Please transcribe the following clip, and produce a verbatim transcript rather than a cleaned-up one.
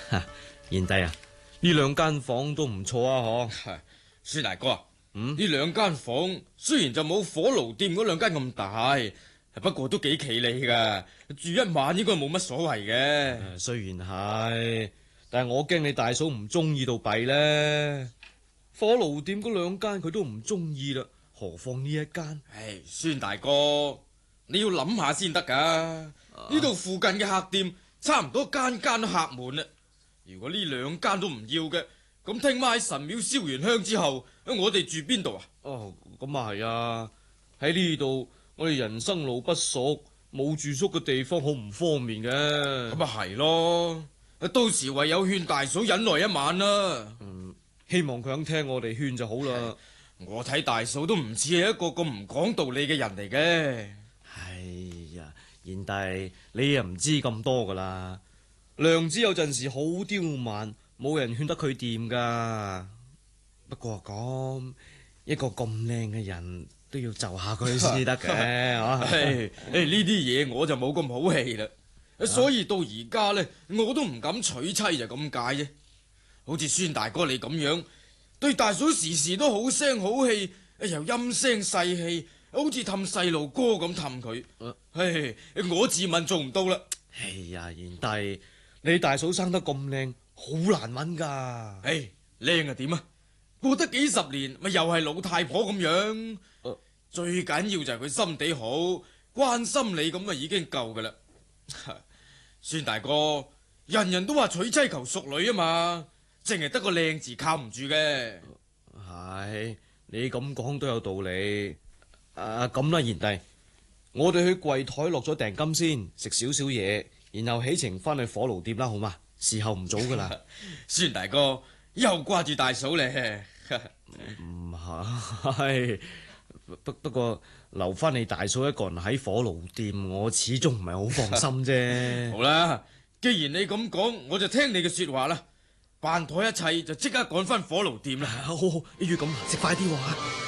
賢弟啊，呢兩間房都唔錯啊，嗬。 孫大哥啊， 嗯， 呢兩間房雖然就冇火爐店嗰兩間咁大，不過都幾企理噶，住一晚應該冇乜所謂嘅。 雖然係，但係我驚你大嫂唔中意到弊咧。火爐店嗰兩間佢都唔中意啦，何況呢一間？ 唉，孫大哥，你要諗下先得噶。呢度、啊、附近嘅客店差唔多間間都客滿啦。如果呢兩間都唔要嘅，咁聽晚喺神廟燒完香之後，我哋住邊度啊？ 哦，咁啊係啊，喺呢度我哋人生路不熟，冇住宿嘅地方好唔方便嘅。 咁啊係咯，到時唯有勸大嫂忍耐一晚啦。 嗯，希望佢肯聽我哋勸就好啦。 我睇大嫂都唔似係一個咁唔講道理嘅人嚟嘅。 哎呀，賢弟，你又唔知咁多噶啦。娘子有陣時好刁蠻，冇人勸得佢掂噶。不過講一個咁靚嘅人都要就下佢先得嘅，吓。 誒，呢啲嘢我就冇咁好氣啦。啊、所以到而家呢，我都唔敢娶妻就咁解啫。好似孫大哥你咁樣。對大嫂時時都好聲好氣，又陰聲細氣，好似氹細路哥咁氹佢。唉、啊，我自問做唔到啦。 哎呀，賢弟，你大嫂生得咁靚，好難揾噶。 唉，靚啊點啊？過得幾十年，咪又係老太婆咁樣。啊、最緊要就係佢心地好，關心你咁啊已經夠噶啦。孫大哥，人人都話娶妻求淑女啊嘛。淨係得個靚字靠唔住嘅。 係你咁講都有道理。啊，咁啦，賢弟，我哋去櫃台落咗訂金先，食少少嘢，然後起程翻去火爐店啦，好嘛？時候唔早噶啦。 孫大哥又掛住大嫂咧。 唔係，不不過留翻你大嫂一個人喺火爐店，我始終唔係好放心啫。 好啦，既然你咁講，我就聽你嘅說話啦。辦妥一切就即刻趕翻火爐店啦。 好好，一於咁食快啲喎。